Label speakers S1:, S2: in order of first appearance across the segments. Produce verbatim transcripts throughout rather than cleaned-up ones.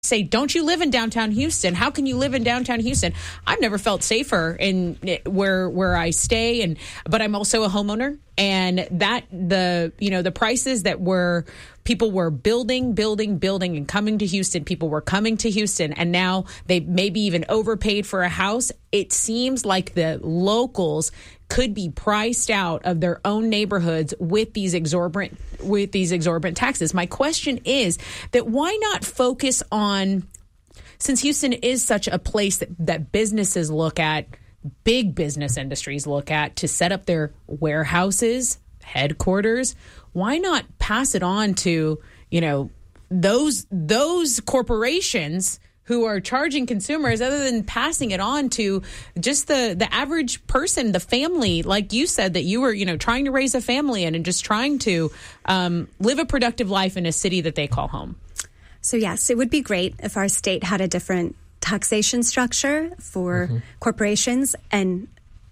S1: say, don't you live in downtown Houston? How can you live in downtown Houston? I've never felt safer in where where I stay, and but I'm also a homeowner, and that the you know the prices that were people were building, building, building, and coming to Houston. People were coming to Houston, and now they maybe even overpaid for a house. It seems like the locals could be priced out of their own neighborhoods with these exorbitant with these exorbitant taxes. My question is that why not focus on, since Houston is such a place that, that businesses look at, big business industries look at to set up their warehouses, headquarters, why not pass it on to, you know, those those corporations who are charging consumers, other than passing it on to just the, the average person, the family, like you said, that you were, you know, trying to raise a family in and just trying to um, live a productive life in a city that they call home.
S2: So, yes, it would be great if our state had a different taxation structure for mm-hmm. corporations and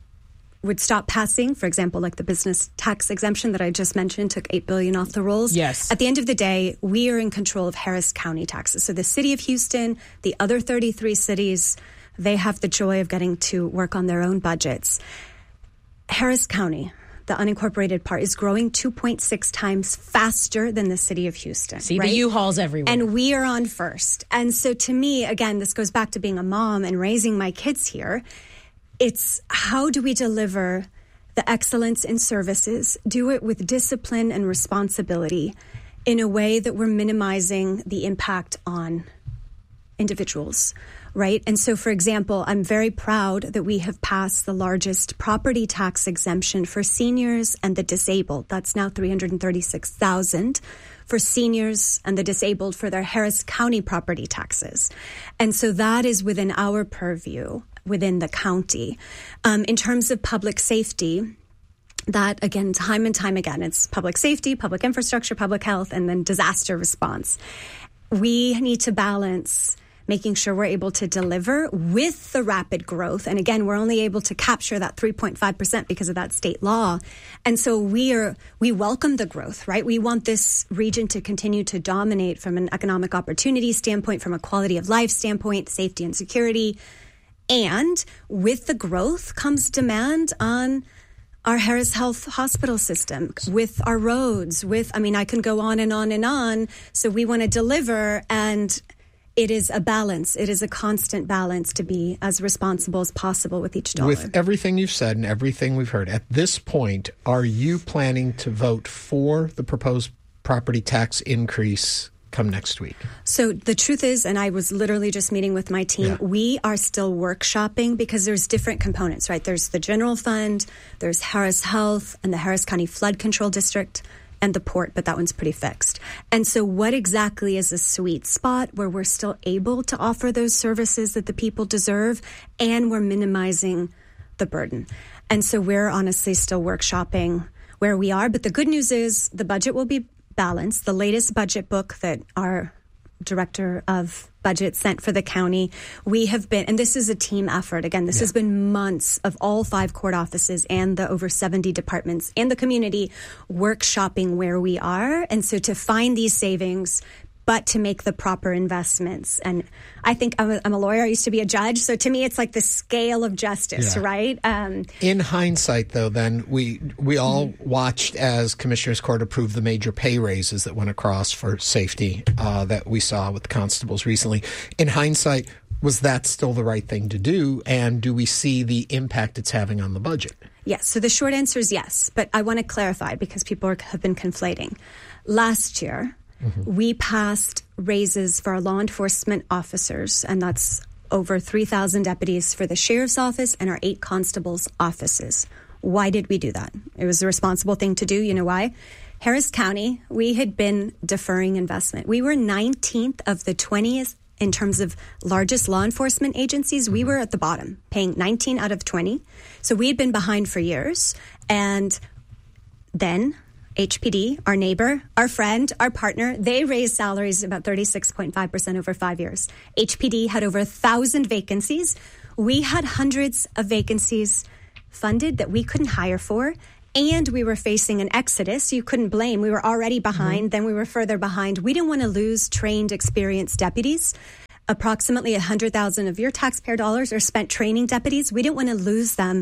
S2: would stop passing, for example, like the business tax exemption that I just mentioned took eight billion dollars off the rolls.
S1: Yes.
S2: At the end of the day, we are in control of Harris County taxes. So the city of Houston, the other thirty-three cities, they have the joy of getting to work on their own budgets. Harris County, the unincorporated part, is growing two point six times faster than the city of Houston.
S1: See,
S2: right?
S1: the U-Hauls everywhere.
S2: And we are on first. And so to me, again, this goes back to being a mom and raising my kids here. It's how do we deliver the excellence in services, do it with discipline and responsibility in a way that we're minimizing the impact on individuals, right? And so, for example, I'm very proud that we have passed the largest property tax exemption for seniors and the disabled. That's now three hundred thirty-six thousand dollars for seniors and the disabled for their Harris County property taxes. And so that is within our purview within the county. Um, in terms of public safety, that, again, time and time again, it's public safety, public infrastructure, public health, and then disaster response. We need to balance making sure we're able to deliver with the rapid growth. And again, we're only able to capture that three point five percent because of that state law. And so we are, we welcome the growth, right? We want this region to continue to dominate from an economic opportunity standpoint, from a quality of life standpoint, safety and security. And with the growth comes demand on our Harris Health Hospital system, with our roads, with, I mean, I can go on and on and on. So we want to deliver, and it is a balance. It is a constant balance to be as responsible as possible with each dollar.
S3: With everything you've said and everything we've heard, at this point, are you planning to vote for the proposed property tax increase come next week?
S2: So the truth is, and I was literally just meeting with my team, yeah. we are still workshopping because there's different components, right? There's the general fund, there's Harris Health and the Harris County Flood Control District and the port, but that one's pretty fixed. And so what exactly is a sweet spot where we're still able to offer those services that the people deserve and we're minimizing the burden? And so we're honestly still workshopping where we are. But the good news is the budget will be balanced. The latest budget book that our director of budget sent for the county, we have been, and this is a team effort. Again, this yeah. has been months of all five court offices and the over seventy departments and the community workshopping where we are. And so to find these savings, but to make the proper investments. And I think I'm a, I'm a lawyer. I used to be a judge. So to me, it's like the scale of justice, yeah. right? Um,
S3: In hindsight, though, then we we all mm-hmm. watched as Commissioners Court approved the major pay raises that went across for safety uh, that we saw with the constables recently. In hindsight, was that still the right thing to do? And do we see the impact it's having on the budget?
S2: Yes. So the short answer is yes. But I want to clarify because people are, have been conflating. Last year, Mm-hmm. we passed raises for our law enforcement officers, and that's over three thousand deputies for the sheriff's office and our eight constables' offices. Why did we do that? It was the responsible thing to do. You know why? Harris County, we had been deferring investment. We were nineteenth of the twentieth in terms of largest law enforcement agencies. Mm-hmm. We were at the bottom, paying nineteen out of twenty. So we had been behind for years. And then H P D, our neighbor, our friend, our partner, they raised salaries about thirty-six point five percent over five years. H P D had over one thousand vacancies. We had hundreds of vacancies funded that we couldn't hire for, And we were facing an exodus. You couldn't blame. We were already behind. Mm-hmm. Then we were further behind. We didn't want to lose trained, experienced deputies. Approximately one hundred thousand of your taxpayer dollars are spent training deputies. We didn't want to lose them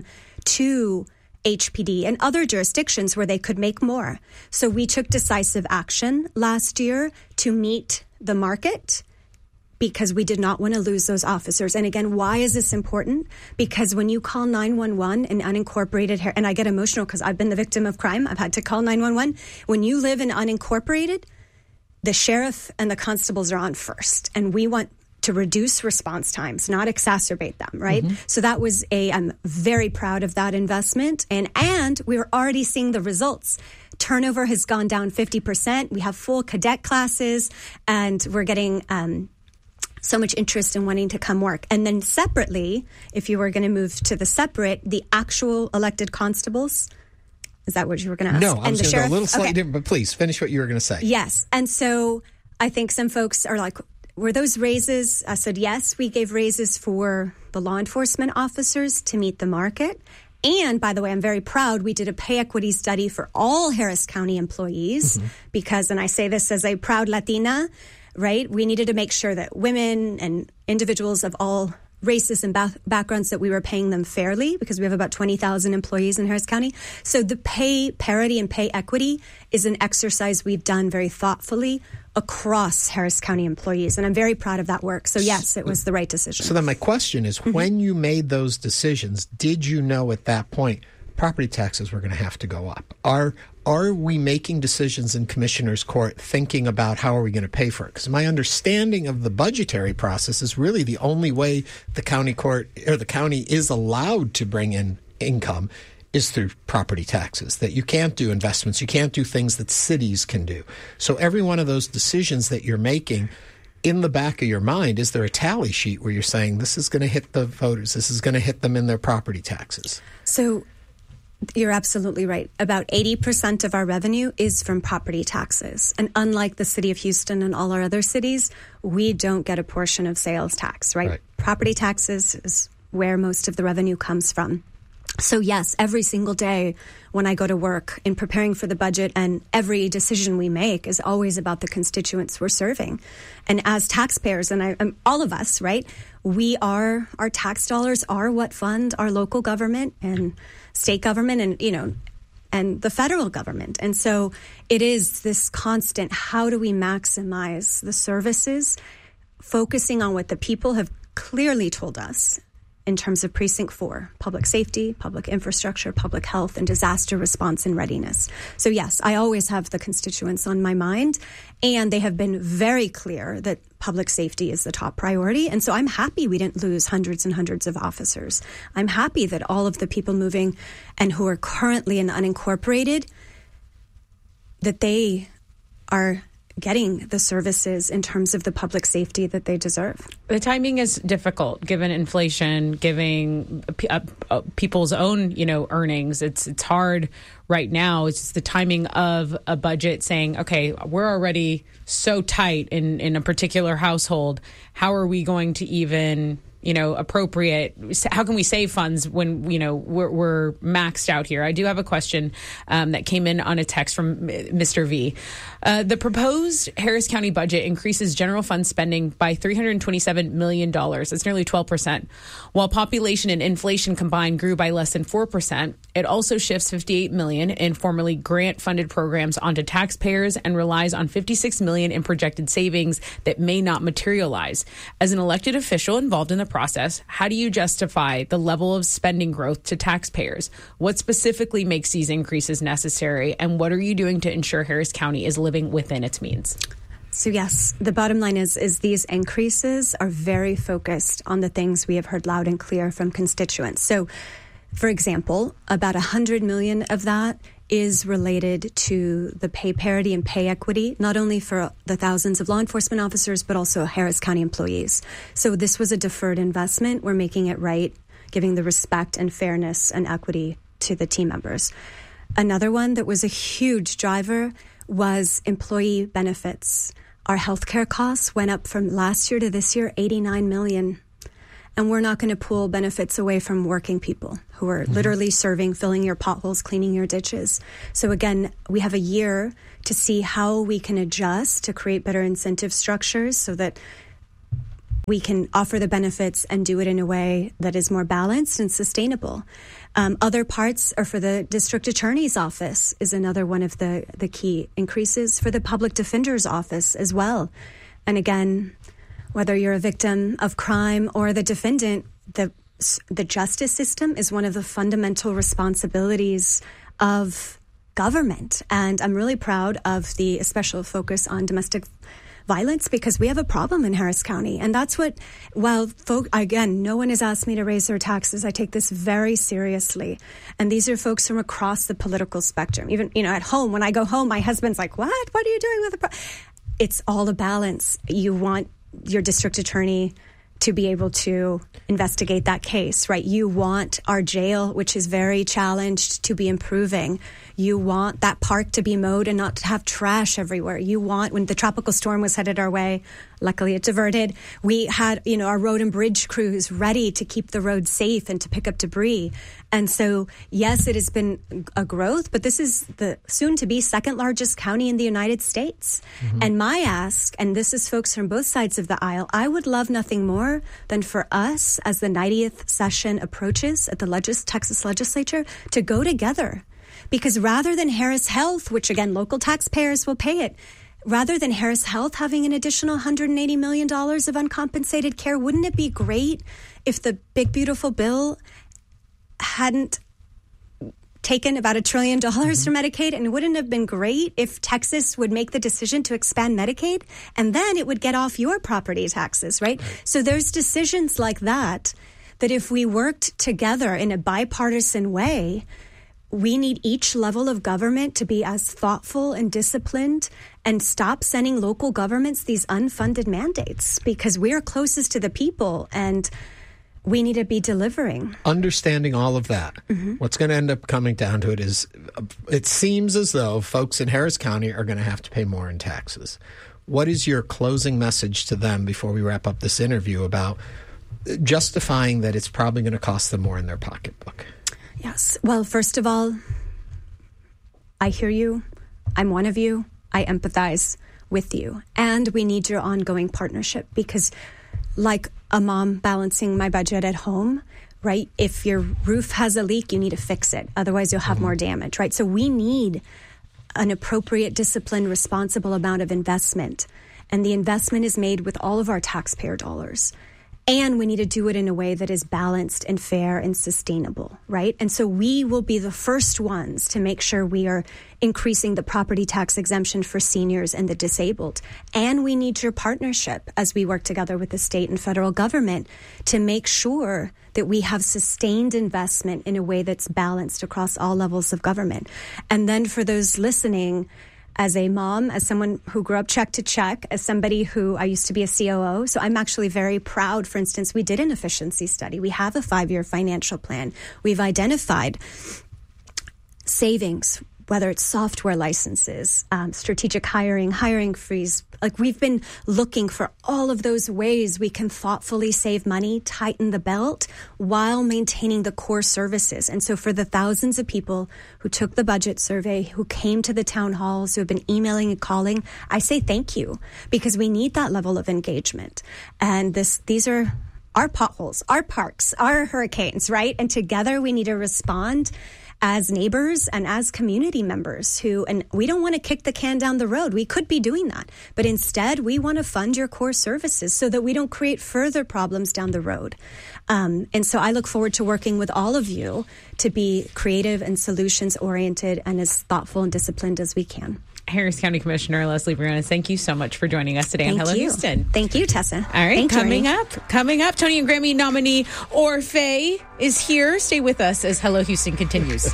S2: to H P D and other jurisdictions where they could make more. So we took decisive action last year to meet the market, because we did not want to lose those officers. And again, why is this important? Because when you call nine one one in unincorporated, and I get emotional because I've been the victim of crime, I've had to call nine one one. When you live in unincorporated, the sheriff and the constables are on first. And we want to reduce response times, not exacerbate them, right? Mm-hmm. So that was a, I'm very proud of that investment. And, and we were already seeing the results. Turnover has gone down fifty percent. We have full cadet classes, and we're getting um, so much interest in wanting to come work. And then separately, if you were going to move to the separate, the actual elected constables, is that what you were going to ask?
S3: No, I was
S2: going
S3: to go a little slightly okay. different, but please finish what you were going to say.
S2: Yes. And so I think some folks are like, were those raises? I said, yes, we gave raises for the law enforcement officers to meet the market. And by the way, I'm very proud, we did a pay equity study for all Harris County employees mm-hmm. because, and I say this as a proud Latina, right? We needed to make sure that women and individuals of all races and ba- backgrounds, that we were paying them fairly, because we have about twenty thousand employees in Harris County. So the pay parity and pay equity is an exercise we've done very thoughtfully across Harris County employees. And I'm very proud of that work. So yes, it was the right decision.
S3: So then my question is, mm-hmm. when you made those decisions, did you know at that point property taxes were going to have to go up? Are Are we making decisions in Commissioner's Court thinking about how are we going to pay for it? Because my understanding of the budgetary process is really the only way the county court or the county is allowed to bring in income is through property taxes, that you can't do investments, you can't do things that cities can do. So every one of those decisions that you're making, in the back of your mind, is there a tally sheet where you're saying this is going to hit the voters, this is going to hit them in their property taxes?
S2: So you're absolutely right. About eighty percent of our revenue is from property taxes. And unlike the city of Houston and all our other cities, we don't get a portion of sales tax, right? right. Property taxes is where most of the revenue comes from. So yes, every single day when I go to work in preparing for the budget, and every decision we make is always about the constituents we're serving. And as taxpayers, and I, um, all of us, right, we are, our tax dollars are what fund our local government and state government and, you know, and the federal government. And so it is this constant, how do we maximize the services, focusing on what the people have clearly told us in terms of Precinct four, public safety, public infrastructure, public health, and disaster response and readiness. So yes, I always have the constituents on my mind, and they have been very clear that public safety is the top priority. And so I'm happy we didn't lose hundreds and hundreds of officers. I'm happy that all of the people moving and who are currently in unincorporated, that they are getting the services in terms of the public safety that they deserve.
S1: The timing is difficult given inflation, giving uh, uh, people's own, you know, earnings. It's it's hard right now. It's just the timing of a budget saying, okay, we're already so tight in, in a particular household. How are we going to even, you know, appropriate? How can we save funds when, you know, we're, we're maxed out here? I do have a question um, that came in on a text from Mister V. Uh, the proposed Harris County budget increases general fund spending by three hundred twenty-seven million dollars. That's nearly twelve percent. While population and inflation combined grew by less than four percent, it also shifts fifty-eight million dollars in formerly grant-funded programs onto taxpayers and relies on fifty-six million dollars in projected savings that may not materialize. As an elected official involved in the process, how do you justify the level of spending growth to taxpayers? What specifically makes these increases necessary, and what are you doing to ensure Harris County is living within its means?
S2: So yes, the bottom line is is these increases are very focused on the things we have heard loud and clear from constituents. So, for example, about one hundred million dollars of that is related to the pay parity and pay equity, not only for the thousands of law enforcement officers, but also Harris County employees. So this was a deferred investment. We're making it right, giving the respect and fairness and equity to the team members. Another one that was a huge driver was employee benefits. Our healthcare costs went up from last year to this year, eighty-nine million dollars. And we're not going to pull benefits away from working people who are mm-hmm. literally serving, filling your potholes, cleaning your ditches. So again, we have a year to see how we can adjust to create better incentive structures so that we can offer the benefits and do it in a way that is more balanced and sustainable. Um, other parts are for the district attorney's office is another one of the, the key increases, for the public defender's office as well. And again, whether you're a victim of crime or the defendant, the the justice system is one of the fundamental responsibilities of government. And I'm really proud of the special focus on domestic violence because we have a problem in Harris County. And that's what, while, folk, again, no one has asked me to raise their taxes. I take this very seriously. And these are folks from across the political spectrum. Even, you know, at home, when I go home, my husband's like, what? What are you doing with the pro-? It's all a balance. You want your district attorney to be able to investigate that case, right? You want our jail, which is very challenged, to be improving. You want that park to be mowed and not to have trash everywhere. You want, when the tropical storm was headed our way, luckily it diverted, we had, you know, our road and bridge crews ready to keep the road safe and to pick up debris. And so, yes, it has been a growth, but this is the soon-to-be second largest county in the United States. Mm-hmm. And my ask, and this is folks from both sides of the aisle, I would love nothing more than for us, as the ninetieth session approaches at the Legis- Texas legislature, to go together. Because rather than Harris Health, which again, local taxpayers will pay it, rather than Harris Health having an additional one hundred eighty million dollars of uncompensated care, wouldn't it be great if the big, beautiful bill hadn't taken about a trillion dollars mm-hmm. for Medicaid? And wouldn't it have been great if Texas would make the decision to expand Medicaid? And then it would get off your property taxes, right? right. So there's decisions like that, that if we worked together in a bipartisan way, we need each level of government to be as thoughtful and disciplined and stop sending local governments these unfunded mandates, because we're closest to the people and we need to be delivering.
S3: Understanding all of that, mm-hmm. what's going to end up coming down to it is it seems as though folks in Harris County are going to have to pay more in taxes. What is your closing message to them before we wrap up this interview about justifying that it's probably going to cost them more in their pocketbook?
S2: Yes. Well, first of all, I hear you. I'm one of you. I empathize with you. And we need your ongoing partnership because, like a mom balancing my budget at home, right? If your roof has a leak, you need to fix it. Otherwise, you'll have mm-hmm. more damage, right? So we need an appropriate, disciplined, responsible amount of investment. And the investment is made with all of our taxpayer dollars. And we need to do it in a way that is balanced and fair and sustainable, right? And so we will be the first ones to make sure we are increasing the property tax exemption for seniors and the disabled. And we need your partnership as we work together with the state and federal government to make sure that we have sustained investment in a way that's balanced across all levels of government. And then for those listening, as a mom, as someone who grew up check to check, as somebody who I used to be a C O O. So I'm actually very proud. For instance, we did an efficiency study. We have a five-year financial plan. We've identified savings, whether it's software licenses, um, strategic hiring, hiring freeze. Like we've been looking for all of those ways we can thoughtfully save money, tighten the belt while maintaining the core services. And so for the thousands of people who took the budget survey, who came to the town halls, who have been emailing and calling, I say thank you, because we need that level of engagement. And this, these are our potholes, our parks, our hurricanes, right? And together we need to respond as neighbors and as community members who, and we don't want to kick the can down the road. We could be doing that. But instead, we want to fund your core services so that we don't create further problems down the road. Um, and so I look forward to working with all of you to be creative and solutions oriented and as thoughtful and disciplined as we can.
S1: Harris County Commissioner Leslie Briones, thank you so much for joining us today
S2: Thank
S1: on Hello
S2: you.
S1: Houston.
S2: Thank you, Tessa.
S1: All right,
S2: Thank
S1: coming
S2: you,
S1: up, coming up, Tony and Grammy nominee Orfeh is here. Stay with us as Hello Houston continues.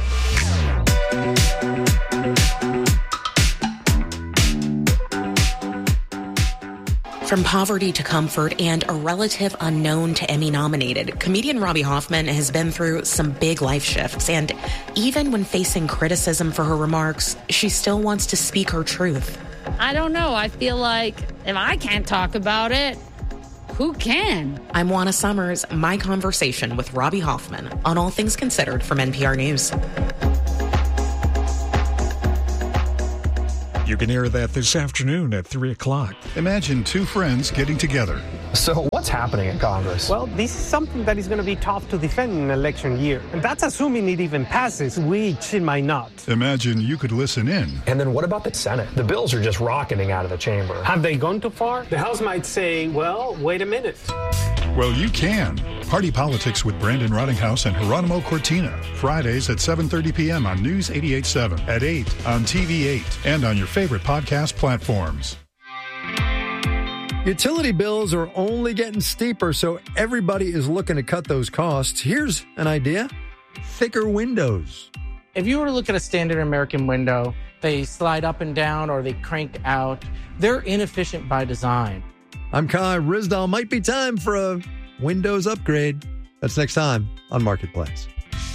S4: From poverty to comfort and a relative unknown to Emmy-nominated, comedian Robbie Hoffman has been through some big life shifts. And even when facing criticism for her remarks, she still wants to speak her truth.
S5: I don't know. I feel like if I can't talk about it, who can?
S4: I'm Juana Summers. My conversation with Robbie Hoffman on All Things Considered from N P R News.
S6: You can hear that this afternoon at three o'clock.
S7: Imagine two friends getting together.
S8: So what's happening in Congress?
S9: Well, this is something that is going to be tough to defend in an election year. And that's assuming it even passes, which it might not.
S7: Imagine you could listen in.
S8: And then what about the Senate? The bills are just rocketing out of the chamber.
S9: Have they gone too far? The House might say, well, wait a minute.
S7: Well, you can. Party Politics with Brandon Rottinghouse and Geronimo Cortina. Fridays at seven thirty p.m. on News eighty-eight point seven, at eight on T V eight, and on your favorite podcast platforms.
S10: Utility bills are only getting steeper, so everybody is looking to cut those costs. Here's an idea: thicker windows.
S11: If you were to look at a standard American window, they slide up and down or they crank out. They're inefficient by design.
S10: I'm Kai Ryssdal. Might be time for a Windows upgrade. That's next time on Marketplace.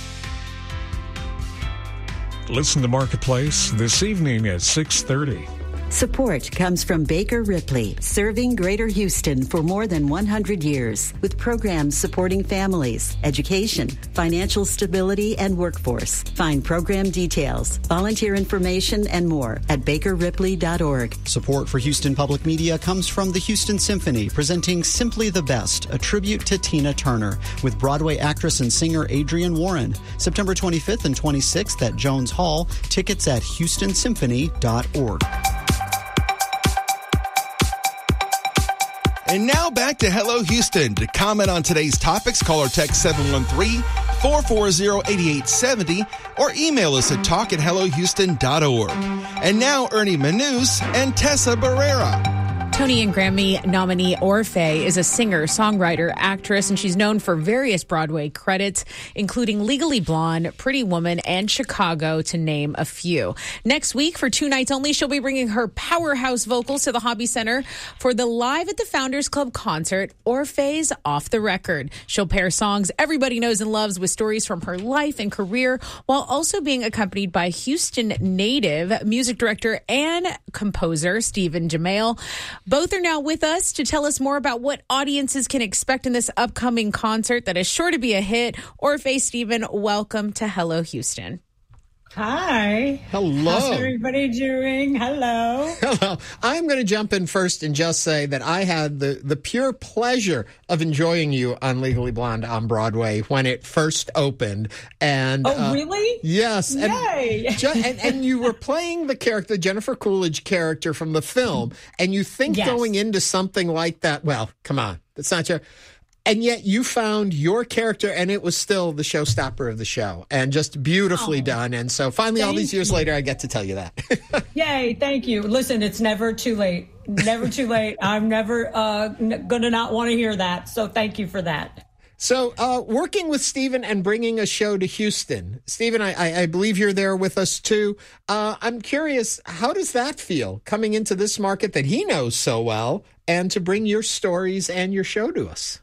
S6: Listen to Marketplace this evening at six thirty.
S12: Support comes from Baker Ripley, serving Greater Houston for more than one hundred years, with programs supporting families, education, financial stability, and workforce. Find program details, volunteer information, and more at baker ripley dot org.
S13: Support for Houston Public Media comes from the Houston Symphony, presenting Simply the Best, a tribute to Tina Turner, with Broadway actress and singer Adrienne Warren. September twenty-fifth and twenty-sixth at Jones Hall. Tickets at houston symphony dot org.
S14: And now back to Hello Houston. To comment on today's topics, call or text seven one three, four four zero, eight eight seven zero or email us at talk at hello houston dot org. And now Ernie Manous and Tessa Barrera.
S1: Tony and Grammy nominee Orfeh is a singer, songwriter, actress, and she's known for various Broadway credits, including Legally Blonde, Pretty Woman, and Chicago, to name a few. Next week, for two nights only, she'll be bringing her powerhouse vocals to the Hobby Center for the Live at the Founders Club concert, Orfeh's Off the Record. She'll pair songs everybody knows and loves with stories from her life and career, while also being accompanied by Houston native music director and composer Stephen Jamail. Both are now with us to tell us more about what audiences can expect in this upcoming concert that is sure to be a hit. Orfeh, Stephen, welcome to Hello Houston.
S15: Hi.
S3: Hello.
S15: How's everybody doing? Hello.
S3: Hello. I'm going to jump in first and just say that I had the, the pure pleasure of enjoying you on Legally Blonde on Broadway when it first opened. And
S15: Oh,
S3: uh,
S15: really?
S3: Yes. And,
S15: Yay.
S3: ju- and, and you were playing the character, the Jennifer Coolidge character from the film, and you think
S15: Yes.
S3: going into something like that, well, come on, that's not your... And yet you found your character, and it was still the showstopper of the show, and just beautifully oh, done. And so finally, all these years you. later, I get to tell you that.
S15: Yay, thank you. Listen, it's never too late. Never too late. I'm never uh, n- going to not want to hear that. So thank you for that.
S3: So uh, working with Stephen and bringing a show to Houston. Stephen, I, I, I believe you're there with us, too. Uh, I'm curious, how does that feel, coming into this market that he knows so well, and to bring your stories and your show to us?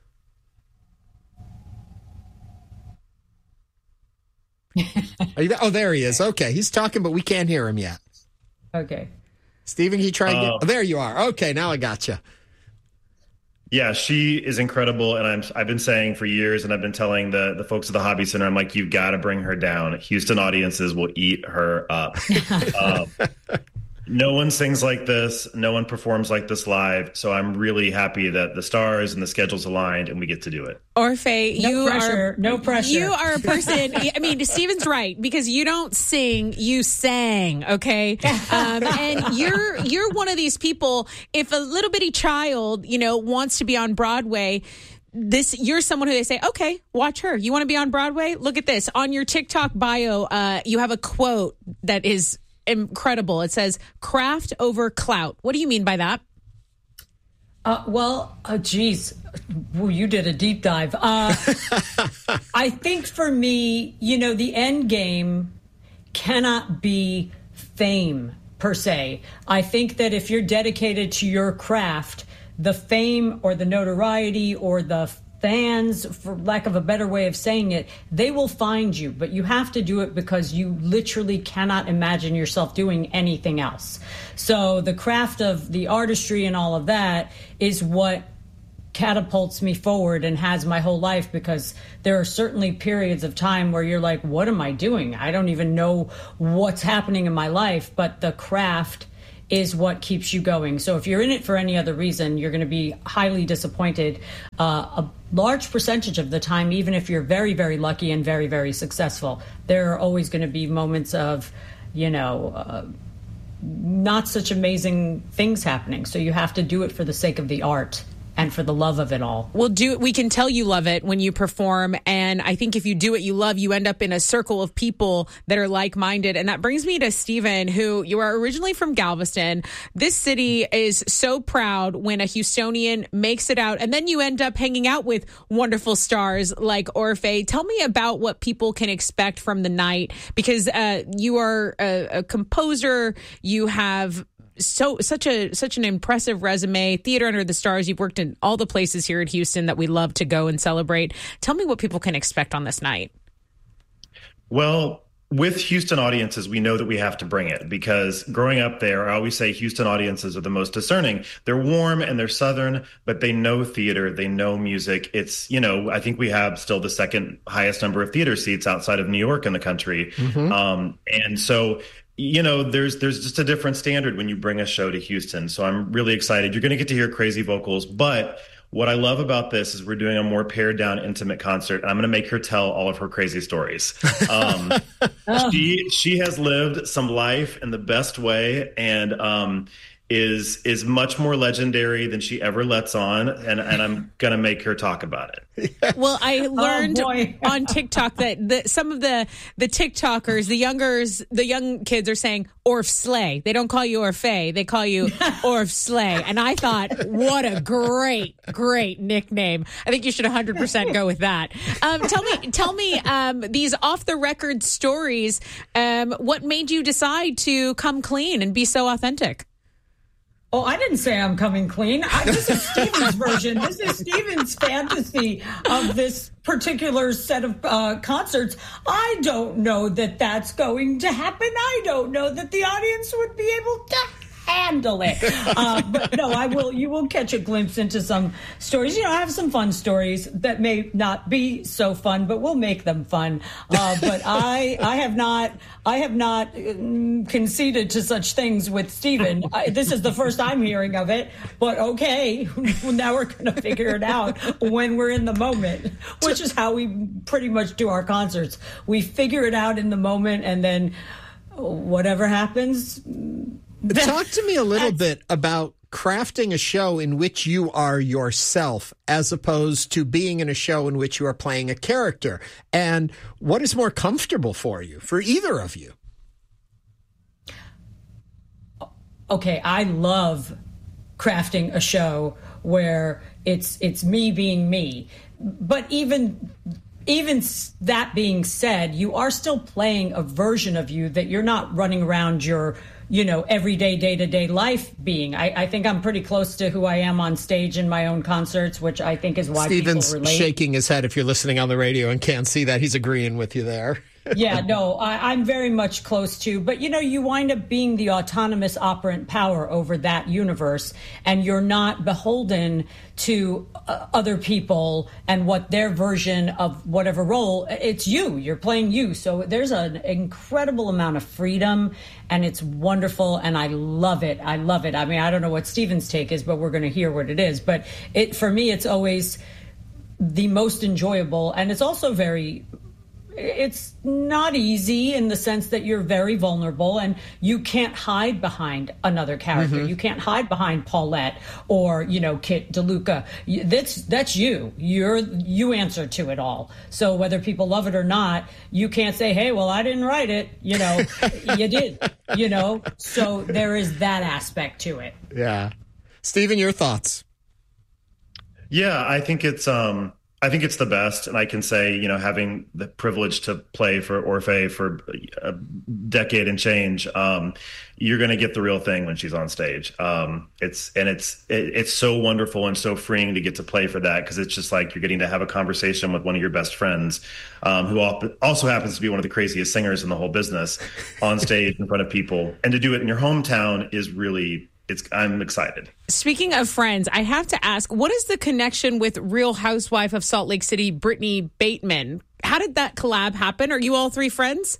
S3: Are you there? Oh, there he is. Okay, he's talking, but we can't hear him yet.
S15: Okay.
S3: Stephen, can you try and get...
S16: Uh,
S3: oh, there you are. Okay, now I got you.
S16: Yeah, she is incredible, and I'm, I've been saying for years, and I've been telling the, the folks at the Hobby Center, I'm like, you got to bring her down. Houston audiences will eat her up. um, no one sings like this. No one performs like this live. So I'm really happy that the stars and the schedules aligned, and we get to do it.
S1: Orfeh,
S15: no
S1: you
S15: pressure,
S1: are
S15: no pressure.
S1: You are a person. I mean, Stephen's right, because you don't sing, you sang. Okay, um, and you're you're one of these people. If a little bitty child, you know, wants to be on Broadway, this you're someone who they say, okay, watch her. You want to be on Broadway? Look at this on your TikTok bio. Uh, you have a quote that is incredible. It says, "Craft over clout." What do you mean by that?
S15: Uh, well, uh, geez, well, you did a deep dive. Uh, I think for me, you know, the end game cannot be fame per se. I think that if you're dedicated to your craft, the fame or the notoriety or the fans, for lack of a better way of saying it, they will find you, but you have to do it because you literally cannot imagine yourself doing anything else. So the craft of the artistry and all of that is what catapults me forward and has my whole life, because there are certainly periods of time where you're like, what am I doing? I don't even know what's happening in my life, but the craft is what keeps you going. So if you're in it for any other reason, you're going to be highly disappointed uh, a large percentage of the time, even if you're very, very lucky and very, very successful. There are always going to be moments of, you know, uh, not such amazing things happening. So you have to do it for the sake of the art and for the love of it all.
S1: Well, do we can tell you love it when you perform. And I think if you do what you love, you end up in a circle of people that are like-minded. And that brings me to Stephen, who you are originally from Galveston. This city is so proud when a Houstonian makes it out. And then you end up hanging out with wonderful stars like Orfeh. Tell me about what people can expect from the night, because uh, you are a, a composer. You have So such a such an impressive resume, Theater Under the Stars. You've worked in all the places here at Houston that we love to go and celebrate. Tell me what people can expect on this night.
S16: Well, with Houston audiences, we know that we have to bring it, because growing up there, I always say Houston audiences are the most discerning. They're warm and they're Southern, but they know theater, they know music. It's, you know, I think we have still the second highest number of theater seats outside of New York in the country. Mm-hmm. Um, and so you know, there's there's just a different standard when you bring a show to Houston. So I'm really excited. You're going to get to hear crazy vocals. But what I love about this is we're doing a more pared down, intimate concert. And I'm going to make her tell all of her crazy stories. Um, oh. She she has lived some life in the best way, and um, is is much more legendary than she ever lets on. And, and I'm going to make her talk about it.
S1: Well, I learned oh on TikTok that the, some of the the TikTokers, the youngers, the young kids are saying Orf Slay. They don't call you Orfeh. They call you Orf Slay. And I thought, what a great, great nickname. I think you should one hundred percent go with that. Um, tell me, tell me um, these off the record stories. Um, what made you decide to come clean and be so authentic?
S15: Oh, I didn't say I'm coming clean. I, this is Stephen's version. This is Stephen's fantasy of this particular set of uh, concerts. I don't know that that's going to happen. I don't know that the audience would be able to handle it. Uh, but no, I will. You will catch a glimpse into some stories. You know, I have some fun stories that may not be so fun, but we'll make them fun. Uh, but I, I have not, I have not conceded to such things with Stephen. I, this is the first I'm hearing of it. But okay, now we're going to figure it out when we're in the moment, which is how we pretty much do our concerts. We figure it out in the moment, and then whatever happens.
S3: Talk to me a little bit about crafting a show in which you are yourself as opposed to being in a show in which you are playing a character. And what is more comfortable for you, for either of you?
S15: Okay, I love crafting a show where it's it's me being me. But even even that being said, you are still playing a version of you that you're not running around your, you know, everyday, day-to-day life being. I, I think I'm pretty close to who I am on stage in my own concerts, which I think is why
S3: Stephen's
S15: people relate.
S3: Shaking his head if you're listening on the radio and can't see that. He's agreeing with you there.
S15: Yeah, no, I, I'm very much close to. But, you know, you wind up being the autonomous operant power over that universe, and you're not beholden to uh, other people and what their version of whatever role. It's you. You're playing you. So there's an incredible amount of freedom, and it's wonderful, and I love it. I love it. I mean, I don't know what Stephen's take is, but we're going to hear what it is. But it for me, it's always the most enjoyable, and it's also very... It's not easy in the sense that you're very vulnerable and you can't hide behind another character. Mm-hmm. You can't hide behind Paulette or, you know, Kit DeLuca. That's that's you. You're you answer to it all. So whether people love it or not, you can't say, hey, well, I didn't write it. You know, you did, you know. So there is that aspect to it.
S3: Yeah. Stephen, your thoughts?
S16: Yeah, I think it's um I think it's the best. And I can say, you know, having the privilege to play for Orfeh for a decade and change, um, you're going to get the real thing when she's on stage. Um, it's and it's it, it's so wonderful and so freeing to get to play for that, because it's just like you're getting to have a conversation with one of your best friends, um, who also happens to be one of the craziest singers in the whole business, on stage in front of people. And to do it in your hometown is really it's I'm excited.
S1: Speaking of friends, I have to ask, what is the connection with Real Housewife of Salt Lake City, Brittany Bateman? How did that collab happen? Are you all three friends?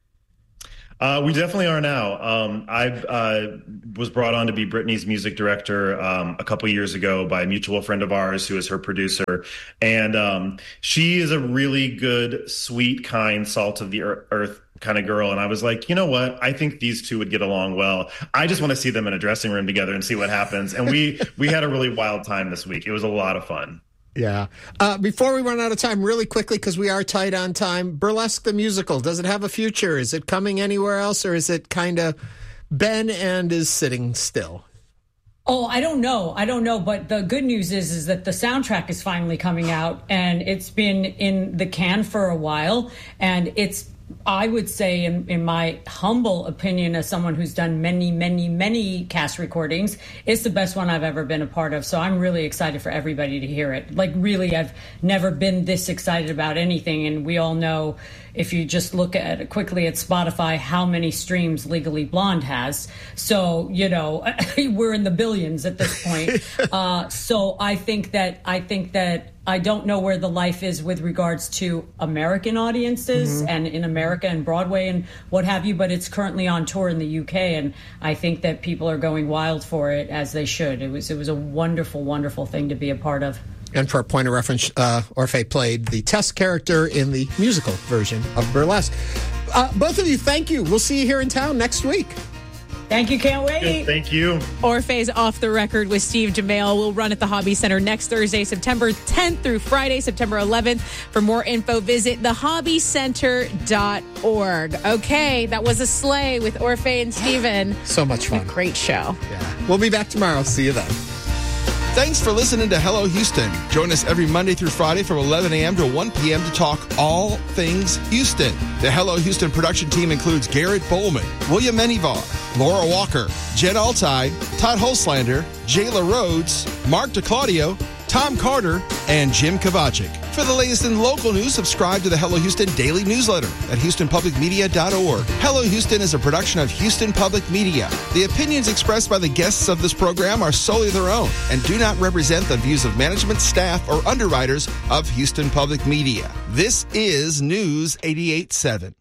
S16: Uh, we definitely are now. Um, I uh, was brought on to be Britney's music director um, a couple years ago by a mutual friend of ours who is her producer. And um, she is a really good, sweet, kind, salt of the earth kind of girl. And I was like, you know what? I think these two would get along well. I just want to see them in a dressing room together and see what happens. And we we had a really wild time this week. It was a lot of fun.
S3: Yeah. Uh, before we run out of time, really quickly, because we are tight on time, Burlesque the musical, does it have a future? Is it coming anywhere else, or is it kind of been and is sitting still?
S15: Oh, I don't know. I don't know. But the good news is, is that the soundtrack is finally coming out, and it's been in the can for a while, and it's, I would say, in, in my humble opinion, as someone who's done many, many, many cast recordings, it's the best one I've ever been a part of. So I'm really excited for everybody to hear it. Like, really, I've never been this excited about anything. And we all know, if you just look at it quickly at Spotify, how many streams Legally Blonde has. So, you know, we're in the billions at this point. uh, so I think that I think that I don't know where the life is with regards to American audiences mm-hmm. and in America and Broadway and what have you, but it's currently on tour in the U K, and I think that people are going wild for it, as they should. It was it was a wonderful, wonderful thing to be a part of.
S3: And for a point of reference, uh, Orfeh played the Tess character in the musical version of Burlesque. Uh, both of you, thank you. We'll see you here in town next week.
S15: Thank you. Can't wait.
S16: Good, thank you.
S1: Orfeh's Off the Record with Steve Jamail will run at the Hobby Center next Thursday, September tenth through Friday, September eleventh. For more info, visit the hobby center dot org. Okay, that was a sleigh with Orfeh and Steven.
S3: So much fun.
S1: A great show.
S3: Yeah. We'll be back tomorrow. See you then.
S14: Thanks for listening to Hello Houston. Join us every Monday through Friday from eleven a.m. to one p.m. to talk all things Houston. The Hello Houston production team includes Garrett Bowman, William Menivar, Laura Walker, Jen Altide, Todd Holslander, Jayla Rhodes, Mark DeClaudio, Tom Carter, and Jim Kovacic. For the latest in local news, subscribe to the Hello Houston daily newsletter at houston public media dot org. Hello Houston is a production of Houston Public Media. The opinions expressed by the guests of this program are solely their own and do not represent the views of management, staff, or underwriters of Houston Public Media. This is News eighty-eight point seven.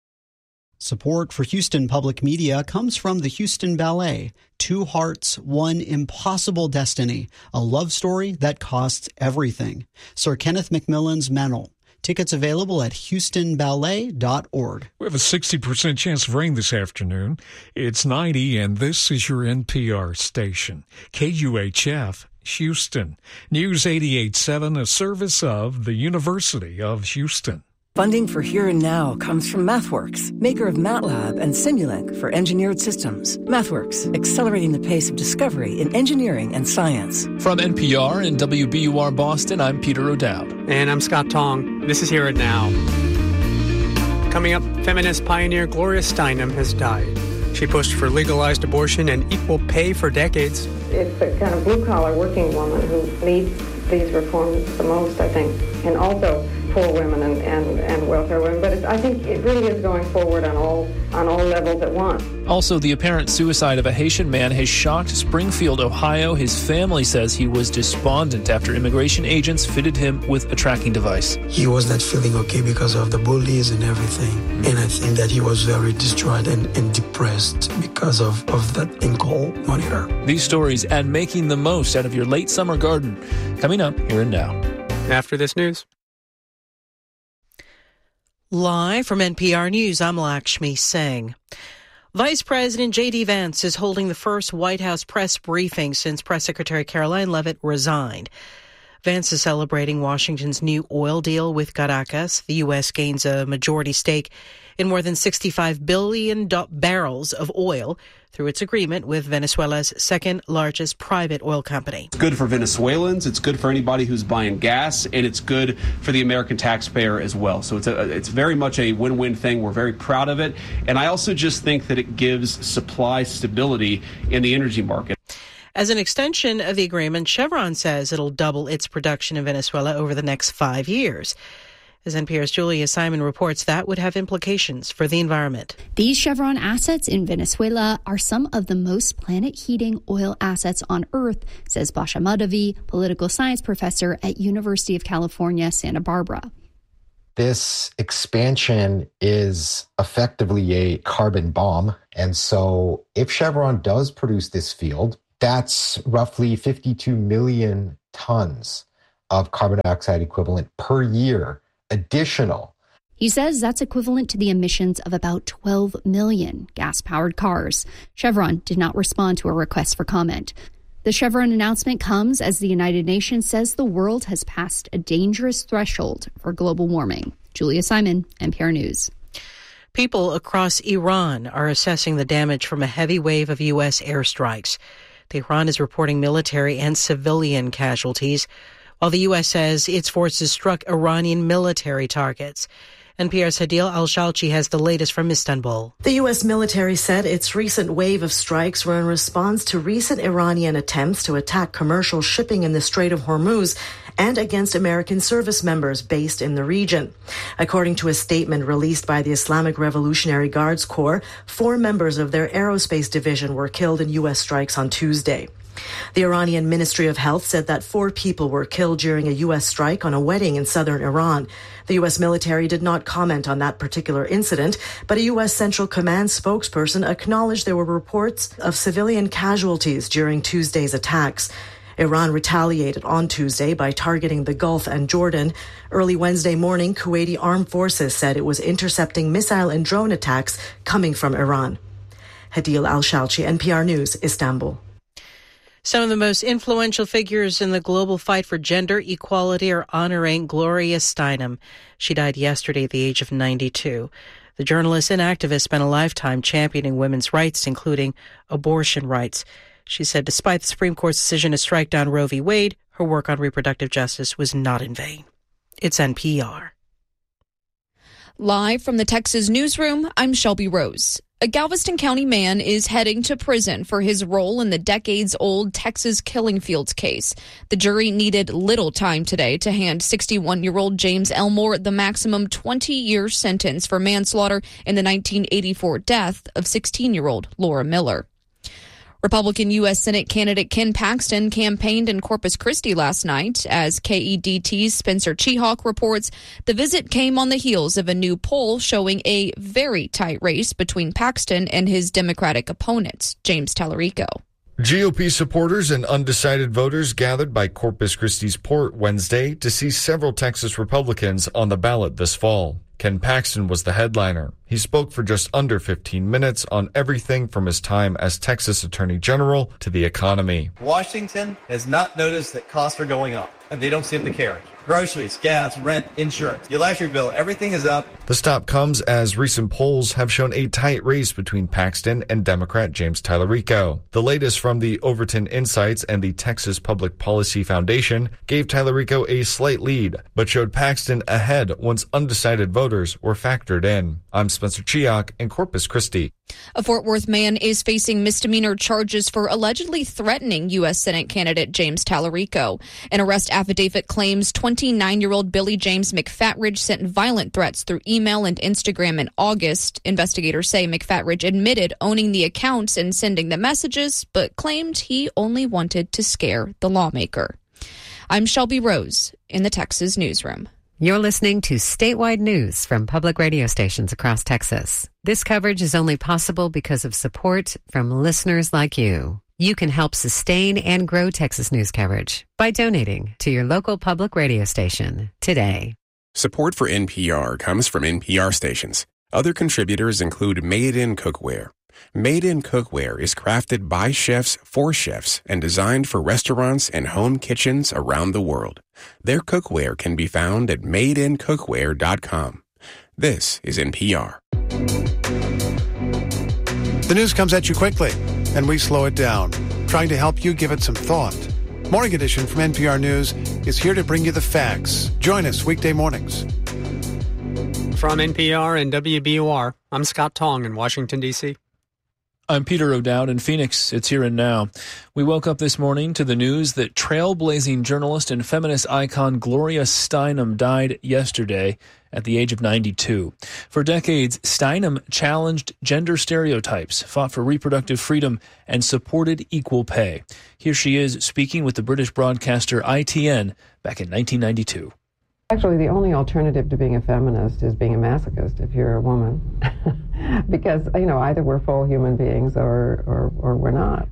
S13: Support for Houston Public Media comes from the Houston Ballet. Two Hearts, One Impossible Destiny. A love story that costs everything. Sir Kenneth Macmillan's Mental. Tickets available at houston ballet dot org.
S6: We have a sixty percent chance of rain this afternoon. It's ninety, and this is your N P R station, K U H F, Houston. News eighty-eight point seven, a service of the University of Houston.
S5: Funding for Here and Now comes from MathWorks, maker of MATLAB and Simulink for engineered systems. MathWorks, accelerating the pace of discovery in engineering and science.
S17: From N P R and W B U R Boston, I'm Peter O'Dowd.
S18: And I'm Scott Tong. This is Here and Now. Coming up, feminist pioneer Gloria Steinem has died. She pushed for legalized abortion and equal pay for decades.
S19: It's the kind of blue-collar working woman who leads these reforms the most, I think, and also poor women and, and, and welfare women. But it's, I think it really is going forward on all on all levels at once.
S17: Also, the apparent suicide of a Haitian man has shocked Springfield, Ohio. His family says he was despondent after immigration agents fitted him with a tracking device.
S20: He was not feeling okay because of the bullies and everything. Mm-hmm. And I think that he was very distraught and, and depressed because of, of that in-call monitor.
S17: These stories and making the most out of your late summer garden coming up here and now.
S18: After this news.
S21: Live from N P R News, I'm Lakshmi Singh. Vice President J D. Vance is holding the first White House press briefing since Press Secretary Caroline Leavitt resigned. Vance is celebrating Washington's new oil deal with Caracas. The U S gains a majority stake in more than sixty-five billion barrels of oil through its agreement with Venezuela's second largest private oil company.
S22: It's good for Venezuelans, it's good for anybody who's buying gas, and it's good for the American taxpayer as well. So it's a, it's very much a win-win thing. We're very proud of it. And I also just think that it gives supply stability in the energy market.
S21: As an extension of the agreement, Chevron says it'll double its production in Venezuela over the next five years. As N P R's Julia Simon reports, that would have implications for the environment.
S2: These Chevron assets in Venezuela are some of the most planet-heating oil assets on Earth, says Basha Madavi, political science professor at University of California, Santa Barbara.
S4: This expansion is effectively a carbon bomb. And so if Chevron does produce this field, that's roughly fifty-two million tons of carbon dioxide equivalent per year additional.
S2: He says that's equivalent to the emissions of about twelve million gas-powered cars. Chevron did not respond to a request for comment. The Chevron announcement comes as the United Nations says the world has passed a dangerous threshold for global warming. Julia Simon, N P R News.
S21: People across Iran are assessing the damage from a heavy wave of U S airstrikes. Tehran is reporting military and civilian casualties, while the U S says its forces struck Iranian military targets. N P R's Hadil Al-Shalchi has the latest from Istanbul.
S23: The U S military said its recent wave of strikes were in response to recent Iranian attempts to attack commercial shipping in the Strait of Hormuz and against American service members based in the region. According to a statement released by the Islamic Revolutionary Guards Corps, four members of their aerospace division were killed in U S strikes on Tuesday. The Iranian Ministry of Health said that four people were killed during a U S strike on a wedding in southern Iran. The U S military did not comment on that particular incident, but a U S Central Command spokesperson acknowledged there were reports of civilian casualties during Tuesday's attacks. Iran retaliated on Tuesday by targeting the Gulf and Jordan. Early Wednesday morning, Kuwaiti armed forces said it was intercepting missile and drone attacks coming from Iran. Hadil Al-Shalchi, N P R News, Istanbul.
S21: Some of the most influential figures in the global fight for gender equality are honoring Gloria Steinem. She died yesterday at the age of ninety-two. The journalist and activist spent a lifetime championing women's rights, including abortion rights. She said despite the Supreme Court's decision to strike down Roe v. Wade, her work on reproductive justice was not in vain. It's N P R.
S24: Live from the Texas newsroom, I'm Shelby Rose. A Galveston County man is heading to prison for his role in the decades-old Texas Killing Fields case. The jury needed little time today to hand sixty-one-year-old James Elmore the maximum twenty-year sentence for manslaughter in the nineteen eighty-four death of sixteen-year-old Laura Miller. Republican U S Senate candidate Ken Paxton campaigned in Corpus Christi last night. As K E D T's Spencer Chehawk reports, the visit came on the heels of a new poll showing a very tight race between Paxton and his Democratic opponents. James Tallarico.
S25: G O P supporters and undecided voters gathered by Corpus Christi's port Wednesday to see several Texas Republicans on the ballot this fall. Ken Paxton was the headliner. He spoke for just under fifteen minutes on everything from his time as Texas Attorney General to the economy.
S26: Washington has not noticed that costs are going up, and they don't seem to care. Groceries, gas, rent, insurance, your electric bill, everything is up.
S25: The stop comes as recent polls have shown a tight race between Paxton and Democrat James Tallarico. The latest from the Overton Insights and the Texas Public Policy Foundation gave Tallarico a slight lead, but showed Paxton ahead once undecided voters were factored in. I'm Spencer Chehawk in Corpus Christi.
S24: A Fort Worth man is facing misdemeanor charges for allegedly threatening U S Senate candidate James Tallarico. An arrest affidavit claims twenty-nine-year-old Billy James McFatridge sent violent threats through email and Instagram in August. Investigators say McFatridge admitted owning the accounts and sending the messages, but claimed he only wanted to scare the lawmaker. I'm Shelby Rose in the Texas newsroom.
S27: You're listening to statewide news from public radio stations across Texas. This coverage is only possible because of support from listeners like you. You can help sustain and grow Texas news coverage by donating to your local public radio station today.
S28: Support for N P R comes from N P R stations. Other contributors include Made in Cookware. Made in Cookware is crafted by chefs for chefs and designed for restaurants and home kitchens around the world. Their cookware can be found at made in cookware dot com. This is N P R.
S29: The news comes at you quickly, and we slow it down, trying to help you give it some thought. Morning Edition from N P R News is here to bring you the facts. Join us weekday mornings.
S18: From N P R and W B U R, I'm Scott Tong in Washington, D C
S17: I'm Peter O'Dowd in Phoenix. It's Here and Now. We woke up this morning to the news that trailblazing journalist and feminist icon Gloria Steinem died yesterday at the age of ninety-two. For decades, Steinem challenged gender stereotypes, fought for reproductive freedom, and supported equal pay. Here she is speaking with the British broadcaster I T N back in nineteen ninety-two.
S1: Actually, the only alternative to being a feminist is being a masochist if you're a woman. Because, you know, either we're full human beings or, or, or we're not.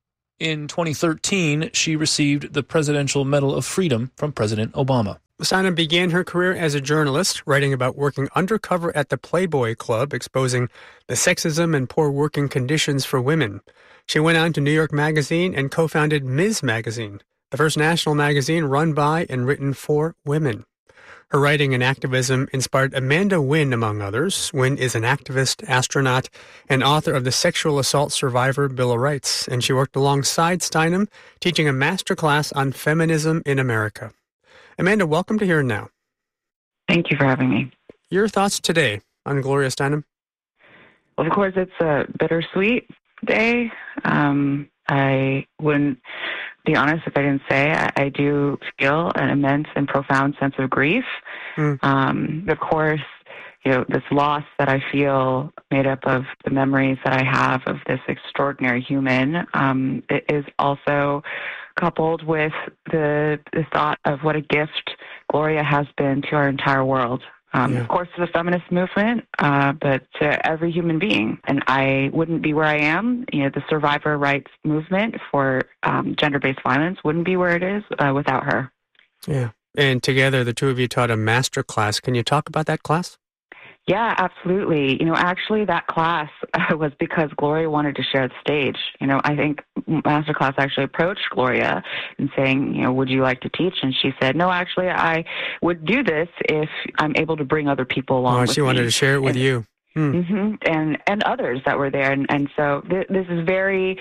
S17: In twenty thirteen, she received the Presidential Medal of Freedom from President Obama.
S18: Steinem began her career as a journalist, writing about working undercover at the Playboy Club, exposing the sexism and poor working conditions for women. She went on to New York Magazine and co-founded Miz Magazine, the first national magazine run by and written for women. Her writing and activism inspired Amanda Wynn, among others. Wynn is an activist, astronaut, and author of the Sexual Assault Survivor Bill of Rights, and she worked alongside Steinem, teaching a master class on feminism in America. Amanda, welcome to Here and Now.
S7: Thank you for having me.
S18: Your thoughts today on Gloria Steinem?
S7: Well, of course, it's a bittersweet day. Um, I wouldn't be honest if I didn't say I, I do feel an immense and profound sense of grief. Mm. Um, of course, you know, this loss that I feel made up of the memories that I have of this extraordinary human, um, it is also coupled with the, the thought of what a gift Gloria has been to our entire world. Um, yeah. Of course, to the feminist movement, uh, but to every human being. And I wouldn't be where I am. You know, the survivor rights movement for um, gender-based violence wouldn't be where it is uh, without her.
S18: Yeah. And together, the two of you taught a master class. Can you talk about that class?
S7: Yeah, absolutely. You know, actually that class uh, was because Gloria wanted to share the stage. You know, I think Masterclass actually approached Gloria and saying, you know, would you like to teach? And she said, no, actually, I would do this if I'm able to bring other people along
S18: oh,
S7: with
S18: she wanted
S7: me.
S18: to share it with
S7: and,
S18: you. Hmm.
S7: Mm-hmm, and, and others that were there. And, and so th- this is very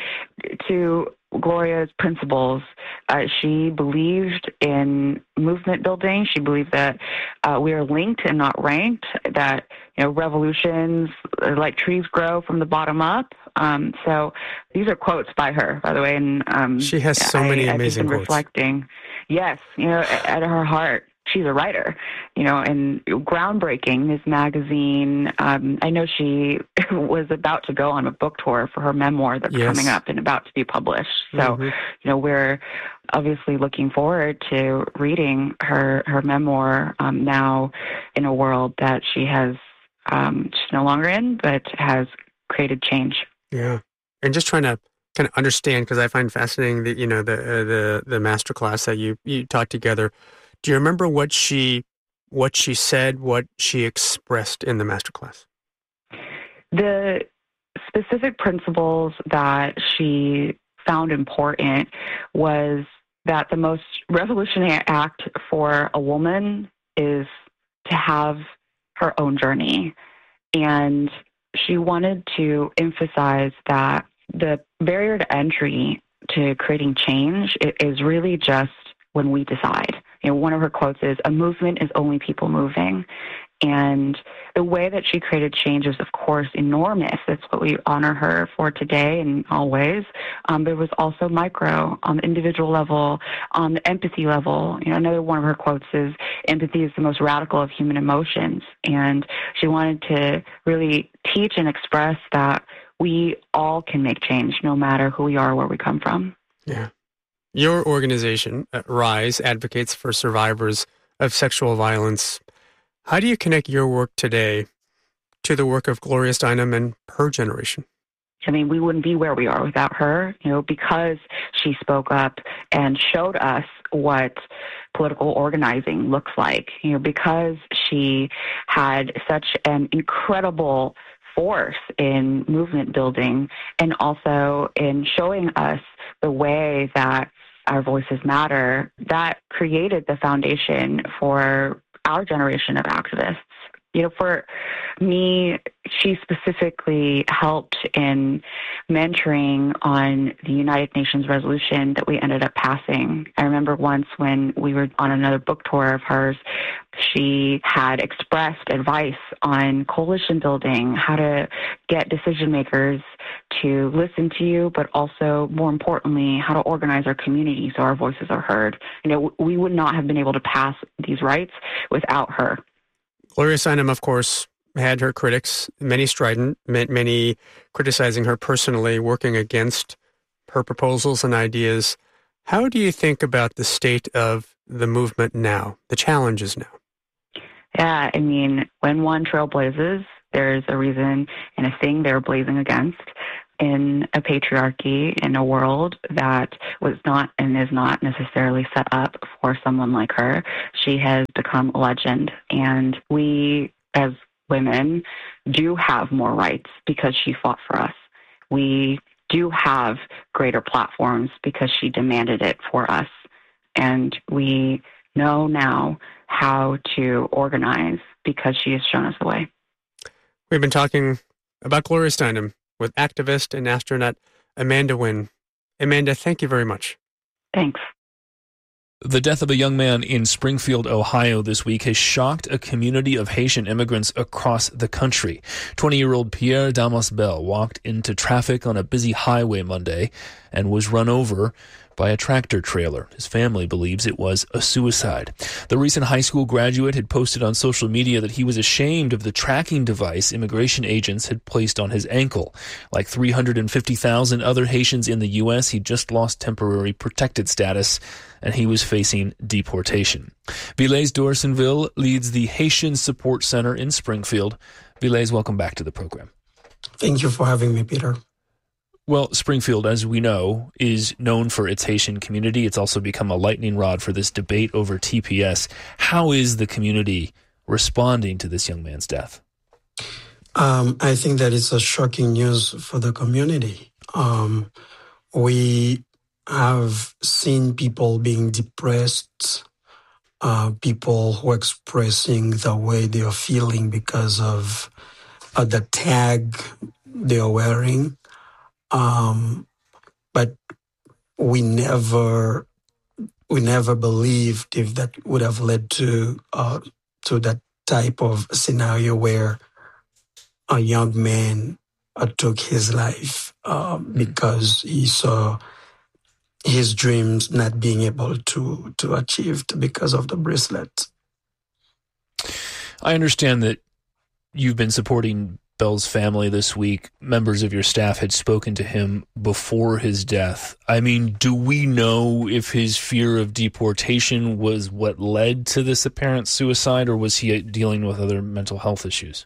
S7: to Gloria's principles. Uh, she believed in movement building. She believed that uh, we are linked and not ranked, that, you know, revolutions uh, like trees grow from the bottom up. Um, so these are quotes by her, by the way. And um,
S18: she has so
S7: I,
S18: many
S7: I've
S18: amazing
S7: been
S18: quotes.
S7: Reflecting. Yes, you know, at, at her heart, she's a writer, you know, and groundbreaking. This magazine, um, I know she was about to go on a book tour for her memoir that's
S18: yes.
S7: coming up and about to be published. So,
S18: mm-hmm.
S7: you know, we're obviously looking forward to reading her, her memoir um, now in a world that she has, um, she's no longer in, but has created change.
S18: Yeah. And just trying to kind of understand, because I find fascinating that, you know, the, uh, the, the masterclass that you, you taught together. Do you remember what she what she said, what she expressed in the masterclass?
S7: The specific principles that she found important was that the most revolutionary act for a woman is to have her own journey. And she wanted to emphasize that the barrier to entry to creating change is really just when we decide. You know, one of her quotes is, a movement is only people moving. And the way that she created change is, of course, enormous. That's what we honor her for today and always. Um, but it was also micro, on the individual level, on the empathy level. You know, another one of her quotes is, empathy is the most radical of human emotions. And she wanted to really teach and express that we all can make change, no matter who we are or where we come from.
S18: Yeah. Your organization, RISE, advocates for survivors of sexual violence. How do you connect your work today to the work of Gloria Steinem and her generation?
S7: I mean, we wouldn't be where we are without her, you know, because she spoke up and showed us what political organizing looks like, you know, because she had such an incredible force in movement building and also in showing us the way that our voices matter. That created the foundation for our generation of activists. You know, for me, she specifically helped in mentoring on the United Nations resolution that we ended up passing. I remember once when we were on another book tour of hers, she had expressed advice on coalition building, how to get decision makers to listen to you, but also, more importantly, how to organize our community so our voices are heard. You know, we would not have been able to pass these rights without her.
S18: Gloria Steinem, of course, had her critics, many strident, many criticizing her personally, working against her proposals and ideas. How do you think about the state of the movement now, the challenges now?
S7: Yeah, I mean, when one trailblazes, there's a reason and a thing they're blazing against. In a patriarchy, in a world that was not and is not necessarily set up for someone like her, she has become a legend. And we, as women, do have more rights because she fought for us. We do have greater platforms because she demanded it for us. And we know now how to organize because she has shown us the way.
S18: We've been talking about Gloria Steinem with activist and astronaut Amanda Nguyen. Amanda, thank you very much.
S7: Thanks.
S17: The death of a young man in Springfield, Ohio this week has shocked a community of Haitian immigrants across the country. twenty-year-old Pierre Damas Bell walked into traffic on a busy highway Monday and was run over by a tractor trailer. His family believes it was a suicide. The recent high school graduate had posted on social media that he was ashamed of the tracking device immigration agents had placed on his ankle. Like three hundred fifty thousand other Haitians in the U S, he just lost temporary protected status, and he was facing deportation. Vilés D'Orsonville leads the Haitian Support Center in Springfield. Vilés, welcome back to the program.
S20: Thank you for having me, Peter.
S17: Well, Springfield, as we know, is known for its Haitian community. It's also become a lightning rod for this debate over T P S. How is the community responding to this young man's death?
S20: Um, I think that it's a shocking news for the community. Um, we have seen people being depressed, uh, people who are expressing the way they are feeling because of uh, the tag they are wearing. Um, but we never, we never believed if that would have led to, uh, to that type of scenario where a young man uh, took his life, um, because he saw his dreams not being able to, to achieve because of the bracelet.
S17: I understand that you've been supporting Bell's family this week. Members of your staff had spoken to him before his death. I mean, do we know if his fear of deportation was what led to this apparent suicide, or was he dealing with other mental health issues?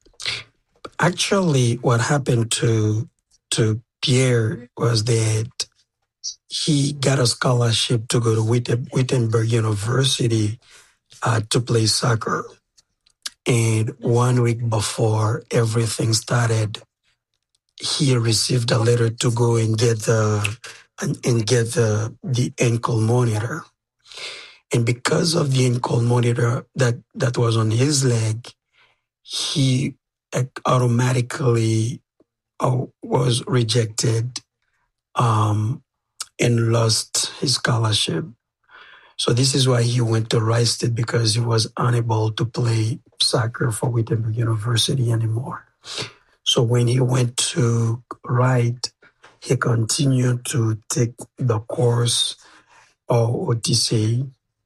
S20: Actually, what happened to to Pierre was that he got a scholarship to go to Wittenberg University uh, to play soccer. And one week before everything started, he received a letter to go and get the and, and get the the ankle monitor. And because of the ankle monitor that, that was on his leg, he automatically uh, was rejected um, and lost his scholarship. So this is why he went to Rice State, because he was unable to play soccer for Wittenberg University anymore. So when he went to Wright, he continued to take the course of O T C,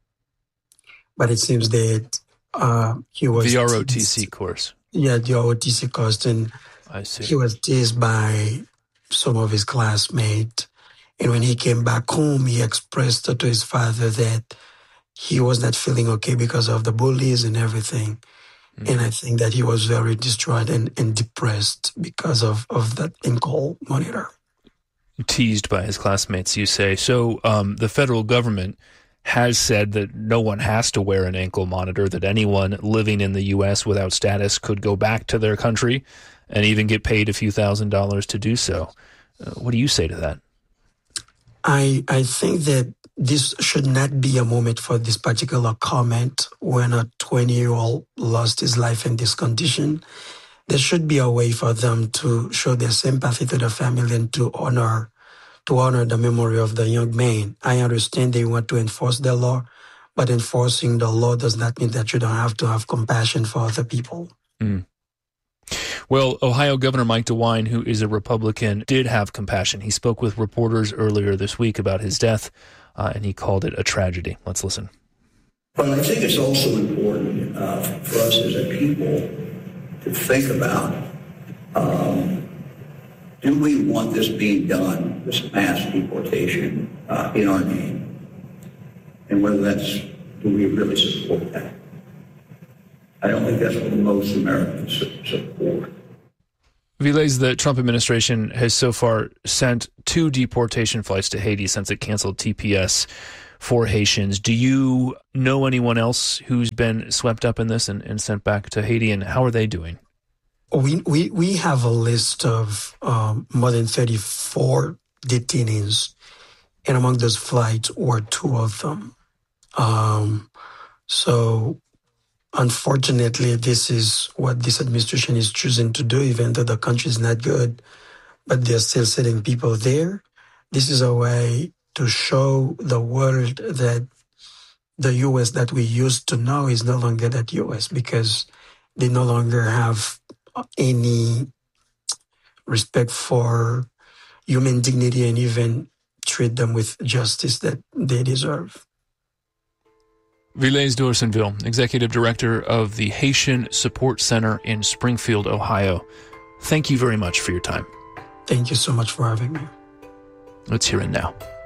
S20: but it seems that uh, he was...
S17: The R O T C teased, course.
S20: Yeah, the R O T C course. And
S17: I see.
S20: He was teased by some of his classmates. And when he came back home, he expressed to his father that he was not feeling okay because of the bullies and everything. Mm-hmm. And I think that he was very distraught and, and depressed because of, of that ankle monitor.
S17: Teased by his classmates, you say. So um, the federal government has said that no one has to wear an ankle monitor, that anyone living in the U S without status could go back to their country and even get paid a few thousand dollars to do so. Uh, what do you say to that?
S20: I I think that this should not be a moment for this particular comment when a twenty-year-old lost his life in this condition, there should be a way for them to show their sympathy to the family and to honor to honor the memory of the young man. I understand they want to enforce the law, but enforcing the law does not mean that you don't have to have compassion for other people.
S17: Mm. Well, Ohio Governor Mike DeWine, who is a Republican, did have compassion. He spoke with reporters earlier this week about his death, uh, and he called it a tragedy. Let's listen.
S3: Well, I think it's also important uh, for us as a people to think about, um, do we want this being done, this mass deportation, uh, in our name? And whether that's, do we really support that? I don't think that's what most Americans support.
S17: Viles, the Trump administration has so far sent two deportation flights to Haiti since it canceled T P S for Haitians. Do you know anyone else who's been swept up in this and, and sent back to Haiti, and how are they doing?
S20: We we, we have a list of um, more than thirty-four detainees, and among those flights were two of them. Um, so... Unfortunately, this is what this administration is choosing to do, even though the country is not good, but they're still sending people there. This is a way to show the world that the U S that we used to know is no longer that U S, because they no longer have any respect for human dignity and even treat them with justice that they deserve.
S17: Viles d'Orsonville, Executive Director of the Haitian Support Center in Springfield, Ohio. Thank you very much for your time.
S20: Thank you so much for having me.
S17: Let's hear it now.